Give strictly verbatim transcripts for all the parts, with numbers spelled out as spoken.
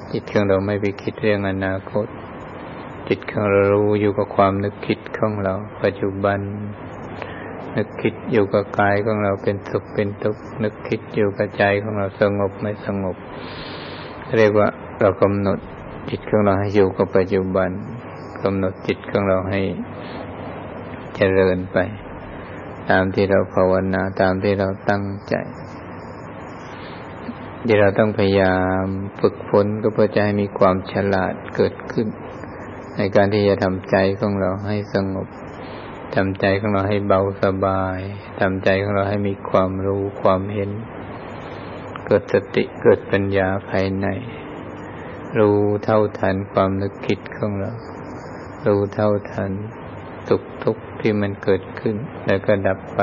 จิตของเราไม่ไปคิดเรื่องอนาคตจิตของเรารู้อยู่กับความนึกคิดของเราปัจจุบันนึกคิดอยู่กับกายของเราเป็นสุขเป็นทุกข์นึกคิดอยู่กับใจของเราสงบไม่สงบเรียกว่าเรากำหนดจิตของเราให้อยู่กับปัจจุบันกำหนดจิตของเราให้เจริญไปตามที่เราภาวนาตามที่เราตั้งใจที่เราต้องพยายามฝึกฝนก็เพื่อจะให้มีความฉลาดเกิดขึ้นในการที่จะทำใจของเราให้สงบทำใจของเราให้เบาสบายทำใจของเราให้มีความรู้ความเห็นเกิดสติเกิดปัญญาภายในรู้เท่าทันความนึกคิดของเรารู้เท่าทันสุขทุกข์ที่มันเกิดขึ้นแล้วก็ดับไป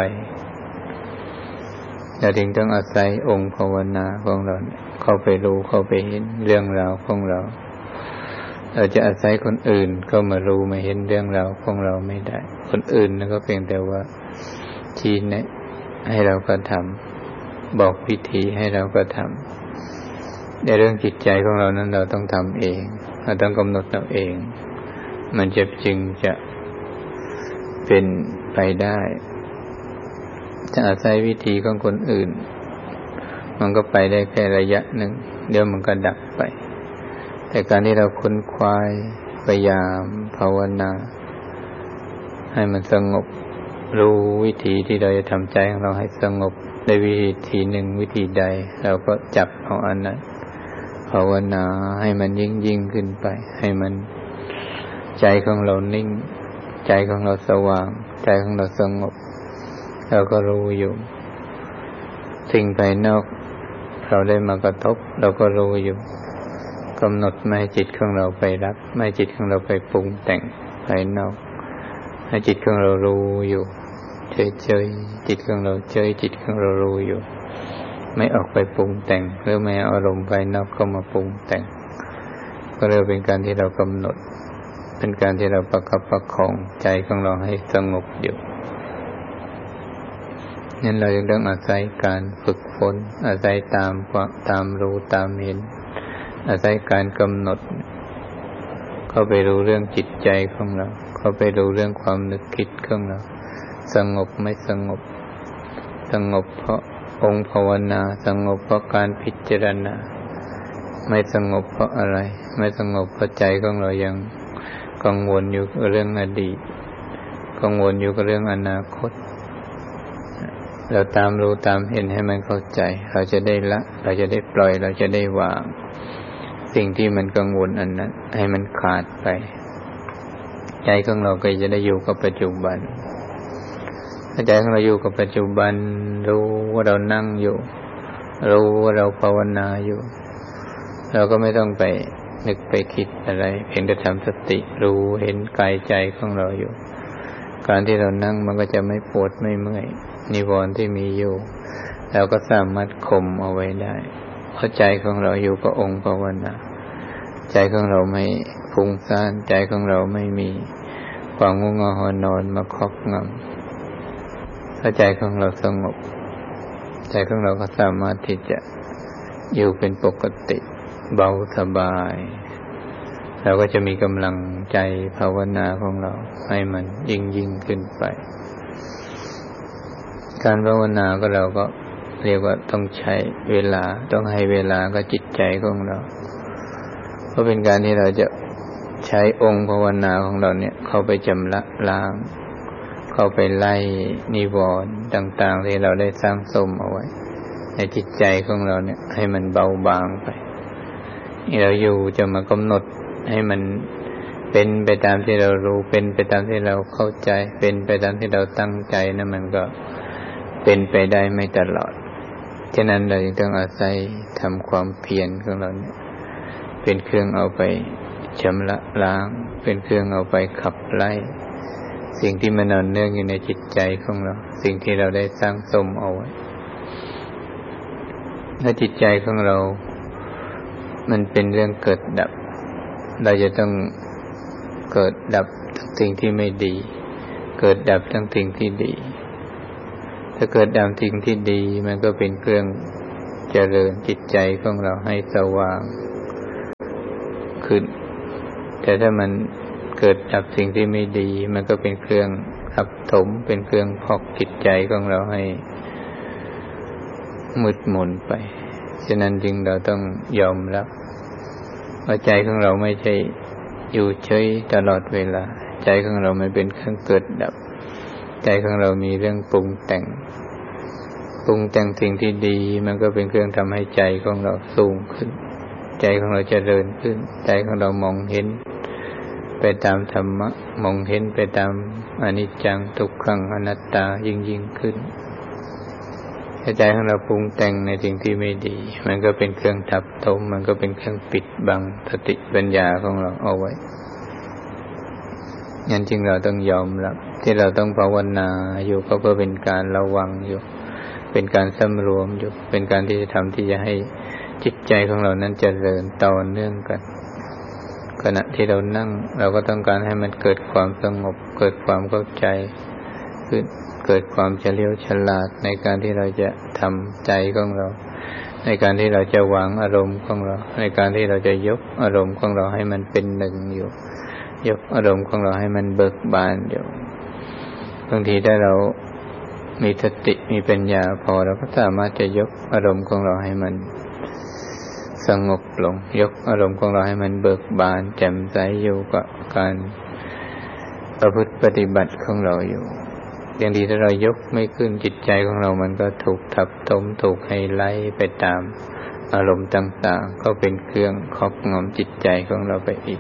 เราจึงต้องอาศัยองค์ภาวนาของเราเข้าไปรู้เข้าไปเห็นเรื่องราวของเราเราจะอาศัยคนอื่นเข้ามารู้มาเห็นเรื่องราวของเราไม่ได้คนอื่นนั่นก็เพียงแต่ว่าชี้แนะให้เราก็ทำบอกวิธีให้เราก็ทำในเรื่องจิตใจของเรานั้นเราต้องทำเองเราต้องกำหนดเราเองมันจะจึงจะเป็นไปได้จะอาศัยวิธีของคนอื่นมันก็ไปได้แค่ระยะหนึ่งเดี๋ยวมันก็ดับไปแต่การที่เราค้นคว้าพยายามภาวนาให้มันสงบรู้วิธีที่เราจะทำใจของเราให้สงบในวิธีหนึ่งวิธีใดเราก็จับเอาอันนั้นภาวนาให้มันยิ่งยิ่งขึ้นไปให้มันใจของเรานิ่งใจของเราสว่างใจของเราสงบเราก็รู้อยู่สิ่งภายนอกเราได้มากระทบเราก็รู้อยู่กำหนดไม่ให้จิตของเราไปรับไม่ให้จิตของเราไปปรุงแต่งภายนอกให้จิตของเรารู้อยู่เฉยๆจิตของเราเฉยจิตของเรารู้อยู่ไม่ออกไปปรุงแต่งหรือไม่เอาอารมณ์ภายนอกเข้ามาปรุงแต่งก็เรียกเป็นการที่เรากำหนดเป็นการที่เราประคับประคองใจของเราให้สงบอยู่นั่นเราจึงต้องอาศัยการฝึกฝนอาศัยตามตามรู้ตามเห็นอาศัยการกำหนดเข้าไปรู้เรื่องจิตใจของเราเข้าไปรู้เรื่องความนึกคิดของเราสงบไม่สงบสงบเพราะองค์ภาวนาสงบเพราะการพิจารณาไม่สงบเพราะอะไรไม่สงบเพราะใจของเรายังกังวลอยู่กับเรื่องอดีตกังวลอยู่กับเรื่องอนาคตเราตามรู้ตามเห็นให้มันเข้าใจเราจะได้ละเราจะได้ปล่อยเราจะได้วางสิ่งที่มันกังวลอันนั้นให้มันขาดไปใจของเราก็จะได้อยู่กับปัจจุบันถ้าใจของเราอยู่กับปัจจุบันรู้ว่าเรานั่งอยู่รู้ว่าเราภาวนาอยู่เราก็ไม่ต้องไปนึกไปคิดอะไรเพียงแต่ทำสติรู้เห็นกายใจของเราอยู่การที่เรานั่งมันก็จะไม่ปวดไม่เมื่อยนิวรณ์ที่มีอยู่เราก็สามารถข่มเอาไว้ได้เพราะใจของเราอยู่กับองค์ภาวนาใจของเราไม่ฟุ้งซ่านใจของเราไม่มีความง่วงเหงาหอนอนมาครอบงำถ้าใจของเราสงบใจของเราก็สามารถที่จะอยู่เป็นปกติเบาสบายเราก็จะมีกำลังใจภาวนาของเราให้มันยิ่งยิ่งขึ้นไปการภาวนาก็เราก็เรียกว่าต้องใช้เวลาต้องให้เวลากับจิตใจของเราเพราะเป็นการที่เราจะใช้องค์ภาวนาของเราเนี่ยเข้าไปชำระล้างเข้าไปไล่นิวรณ์ต่างๆที่เราได้สร้างสมเอาไว้ในจิตใจของเราเนี่ยให้มันเบาบางไปนี่เราอยู่จะมากำหนดให้มันเป็นไปตามที่เรารู้เป็นไปตามที่เราเข้าใจเป็นไปตามที่เราตั้งใจนะมันก็เป็นไปได้ไม่ตลอดฉะนั้นเราจึงต้องอาศัยทำความเพียรของเราเนี่ยเป็นเครื่องเอาไปชำระล้างเป็นเครื่องเอาไปขับไล่สิ่งที่มันนอนเนื่องอยู่ในจิตใจของเราสิ่งที่เราได้สร้างสมเอาไว้ถ้าจิตใจของเรามันเป็นเรื่องเกิดดับเราจะต้องเกิดดับทั้งสิ่งที่ไม่ดีเกิดดับทั้งสิ่งที่ดีถ้าเกิดดับสิ่งที่ดีมันก็เป็นเครื่องเจริญจิตใจของเราให้สว่างขึ้นแต่ถ้ามันเกิดจากสิ่งที่ไม่ดีมันก็เป็นเครื่องทับถมเป็นเครื่องพอกจิตใจของเราให้มืดมนไปฉะนั้นจึงเราต้องยอมรับว่าใจของเราไม่ใช่อยู่เฉยตลอดเวลาใจของเราไม่เป็นเครื่องเกิดดับใจของเรามีเรื่องปรุงแต่งปรุงแต่งสิ่งที่ดีมันก็เป็นเครื่องทำให้ใจของเราสูงขึ้นใจของเราเจริญขึ้นใจของเรามองเห็นไปตามธรรมะมองเห็นไปตามอนิจจังทุกขังอนัตตายิ่งยิ่งขึ้นใจของเราปรุงแต่งในสิ่งที่ไม่ดีมันก็เป็นเครื่องทับถมมันก็เป็นเครื่องปิดบังสติปัญญาของเราเอาไว้งั้นจึงเราต้องยอมรับที่เราต้องภาวนาอยู่ก็เพื่อเป็นการระวังอยู่เป็นการสำรวมอยู่เป็นการที่จะทำที่จะให้จิตใจของเรานั้นเจริญต่อเนื่องกันขณะที่เรานั่งเราก็ต้องการให้มันเกิดความสงบเกิดความเข้าใจคือเกิดความเฉลียวฉลาดในการที่เราจะทำใจของเราในการที่เราจะวางอารมณ์ของเราในการที่เราจะยกอารมณ์ของเราให้มันเป็นหนึ่งอยู่ยกอารมณ์ของเราให้มันเบิกบานอยู่บางทีถ้าเรามีสติมีปัญญาพอเราก็สามารถจะยกอารมณ์ของเราให้มันสงบลงยกอารมณ์ของเราให้มันเบิกบานแจ่มใสอยู่กับการประพฤติปฏิบัติของเราอยู่อย่างดีถ้าเรายกไม่ขึ้นจิตใจของเรามันก็ถูกทับถมถูกให้ไหลไปตามอารมณ์ต่างๆก็เป็นเครื่องครอบงำจิตใจของเราไปอีก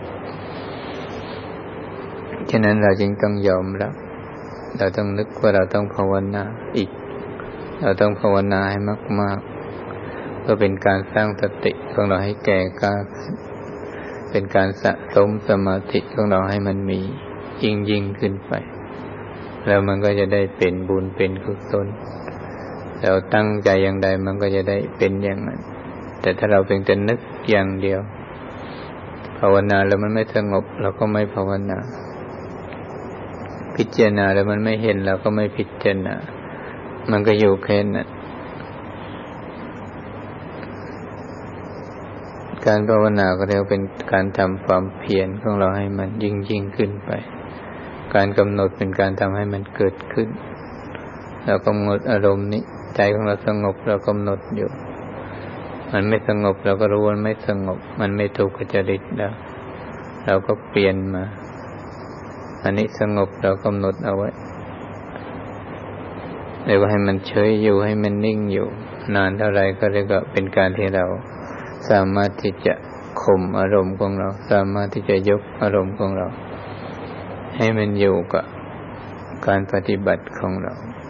ฉะนั้นเราจึงต้องยอมรับเราต้องนึกว่าเราต้องภาวนาอีกเราต้องภาวนาให้มากๆเพื่อเป็นการสร้างสติของเราให้แก่กล้าเป็นการสะสมสมาธิของเราให้มันมียิ่งยิ่งขึ้นไปแล้วมันก็จะได้เป็นบุญเป็นกุศลเราตั้งใจอย่างใดมันก็จะได้เป็นอย่างนั้นแต่ถ้าเราเพียงแต่นึกอย่างเดียวภาวนาแล้วมันไม่สงบเราก็ไม่ภาวนาพิจารณาแล้วมันไม่เห็นเราก็ไม่พิจารณามันก็อยู่แค่นั้นการภาวนาก็เรียกเป็นการทำความเพียรของเราให้มันยิ่งยิ่งขึ้นไปการกำหนดเป็นการทำให้มันเกิดขึ้นเรากำหนดอารมณ์นี้ใจของเราสงบเรากำหนดอยู่มันไม่สงบเราก็รู้ว่าไม่สงบมันไม่ถูกกับจริตแล้วเราก็เปลี่ยนมาอันนี้สงบเรากำหนดเอาไว้เรียกว่าให้มันเฉยอยู่ให้มันนิ่งอยู่นานเท่าไรก็เรียกว่าเป็นการที่เราสามารถที่จะข่มอารมณ์ของเราสามารถที่จะยกอารมณ์ของเราให้มันอยู่กับการปฏิบัติของเรา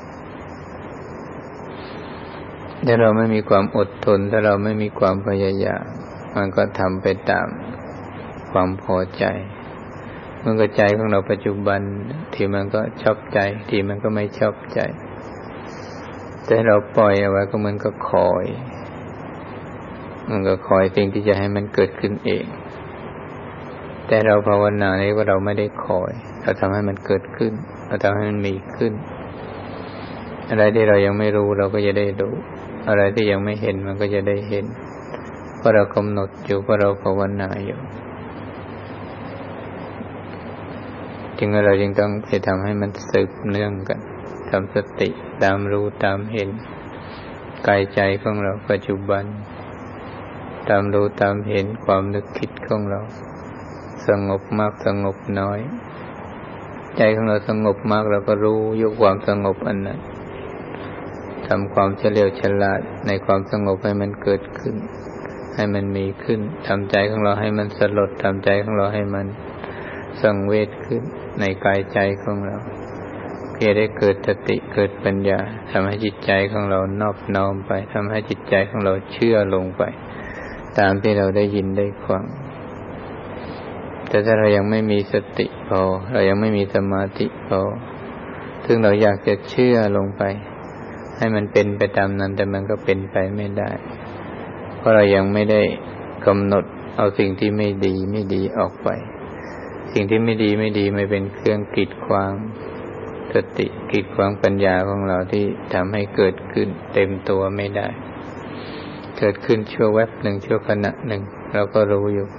ถ้าเราไม่มีความอดทนถ้าเราไม่มีความพยายามมันก็ทำไปตามความพอใจมันก็ใจของเราปัจจุบันที่มันก็ชอบใจที่มันก็ไม่ชอบใจแต่เราปล่อยเอาไว้ก็มันก็คอยมันก็คอยสิ่งที่จะให้มันเกิดขึ้นเองแต่เราภาวนาเนี่ยว่าเราไม่ได้คอยเราทำให้มันเกิดขึ้นเราทำให้มันมีขึ้นอะไรที่เรายังไม่รู้เราก็จะได้รู้อะไรที่ยังไม่เห็นมันก็จะได้เห็นเพราะเรากำหนดอยู่เพราะเราภาวนาอยู่จึงเราจึงต้องจะทำให้มันสืบเนื่องกันทำสติตามรู้ตามเห็นกายใจของเราปัจจุบันตามรู้ตามเห็นความนึกคิดของเราสงบมากสงบน้อยใจของเราสงบมากเราก็รู้ยกความสงบอันนั้นทำความเฉลียวฉลาดในความสงบให้มันเกิดขึ้นให้มันมีขึ้นทำใจของเราให้มันสลดทำใจของเราให้มันสังเวชขึ้นในกายใจของเราเพื่อได้เกิดสติเกิดปัญญาทำให้จิตใจของเรานอบน้อมไปทำให้จิตใจของเราเชื่อลงไปตามที่เราได้ยินได้ฟังแต่ถ้าเรายังไม่มีสติพอเรายังไม่มีสมาธิพอซึ่งเราอยากจะเชื่อลงไปให้มันเป็นไปตามนั้นแต่มันก็เป็นไปไม่ได้เพราะเรายังไม่ได้กำหนดเอาสิ่งที่ไม่ดีไม่ดีออกไปสิ่งที่ไม่ดีไม่ดีไม่เป็นเครื่องกีดขวางสติกีดขวางปัญญาของเราที่ทำให้เกิดขึ้นเต็มตัวไม่ได้เกิดขึ้นชั่วแวบหนึ่งชั่วขณะหนึ่งเราก็รู้อยู่